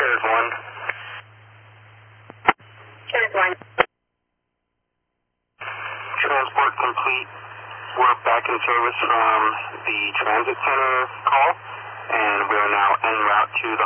There's one. There's one. Transport complete. We're back in service from the transit center call, and we're now en route to